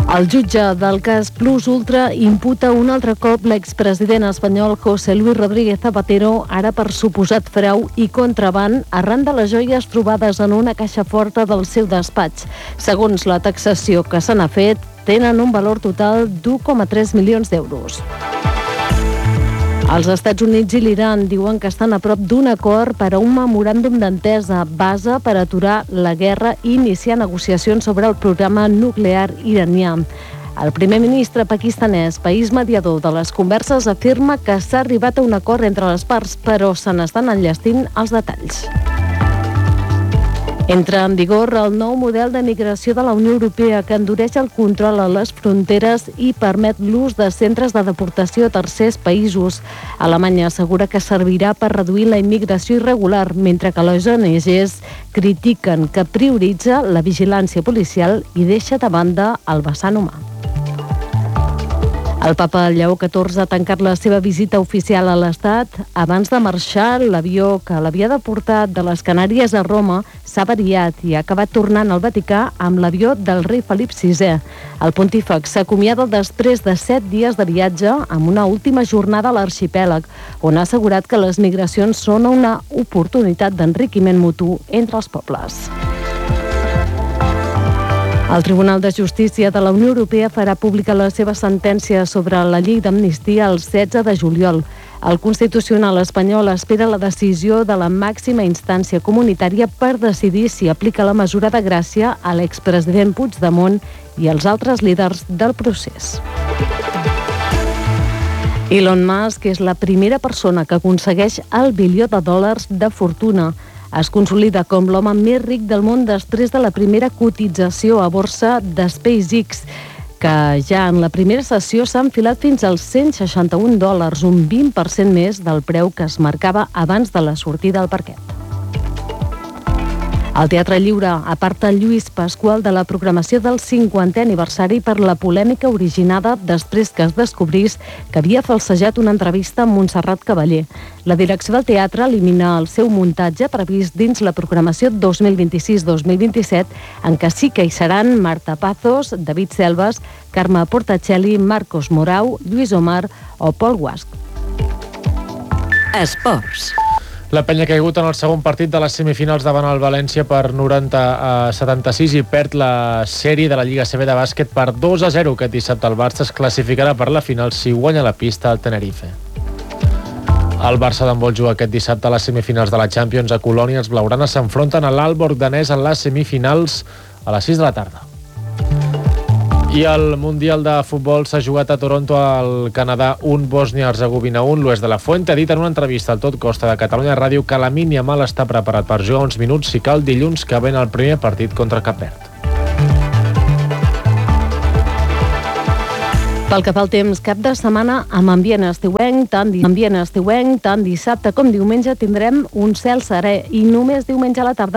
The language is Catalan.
El jutge del cas Plus Ultra imputa un altre cop l'expresident espanyol José Luis Rodríguez Zapatero, ara per suposat frau i contraban, arran de les joies trobades en una caixa forta del seu despatx. Segons la taxació que se n'ha fet, tenen un valor total d'1,3 milions d'euros. Els Estats Units i l'Iran diuen que estan a prop d'un acord per a un memoràndum d'entesa, base per aturar la guerra i iniciar negociacions sobre el programa nuclear iranià. El primer ministre pakistanès, país mediador de les converses, afirma que s'ha arribat a un acord entre les parts, però se n'estan enllestint els detalls. Entra en vigor el nou model de migració de la Unió Europea que endureix el control a les fronteres i permet l'ús de centres de deportació a tercers països. Alemanya assegura que servirà per reduir la immigració irregular, mentre que les ONGs critiquen que prioritza la vigilància policial i deixa de banda el vessant humà. El papa Lleó XIV ha tancat la seva visita oficial a l'Estat. Abans de marxar, l'avió que l'havia deportat de les Canàries a Roma s'ha avariat i ha acabat tornant al Vaticà amb l'avió del rei Felip VI. El pontífex s'acomiada després de 7 dies de viatge amb una última jornada a l'arxipèlag, on ha assegurat que les migracions són una oportunitat d'enriquiment mutu entre els pobles. El Tribunal de Justícia de la Unió Europea farà pública la seva sentència sobre la llei d'amnistia el 16 de juliol. El Constitucional espanyol espera la decisió de la màxima instància comunitària per decidir si aplica la mesura de gràcia a l'expresident Puigdemont i als altres líders del procés. Elon Musk és la primera persona que aconsegueix el bilió de dòlars de fortuna. Es consolida com l'home més ric del món després de la primera cotització a borsa de SpaceX, que ja en la primera sessió s'ha enfilat fins als $161, un 20% més del preu que es marcava abans de la sortida al parquet. El Teatre Lliure aparta Lluís Pasqual de la programació del 50è aniversari per la polèmica originada després que es descobrís que havia falsejat una entrevista amb Montserrat Cavaller. La direcció del teatre elimina el seu muntatge previst dins la programació 2026-2027, en què sí que hi seran Marta Pazos, David Selves, Carme Portacelli, Marcos Morau, Lluís Omar o Pol Guasch. Esports. La Penya ha caigut en el segon partit de les semifinals davant el València per 90-76 i perd la sèrie de la Lliga CB de bàsquet per 2-0. Aquest dissabte el Barça es classificarà per la final si guanya la pista al Tenerife. El Barça d'handbol juga aquest dissabte a les semifinals de la Champions a Colònia. Els blaugranes s'enfronten a l'Aalborg danès en les semifinals a les 6 de la tarda. I el Mundial de Futbol s'ha jugat a Toronto, al Canadà, 1, Bòsnia-Hercegovina 1. Luis de la Fuente ha dit en una entrevista al Tot Costa de Catalunya Ràdio que Lamine Yamal està preparat per jugar uns minuts si cal dilluns que ven el primer partit contra Cap Verd. Pel que fa al temps, cap de setmana amb ambient estiuenc, tant dissabte com diumenge tindrem un cel serè i només diumenge a la tarda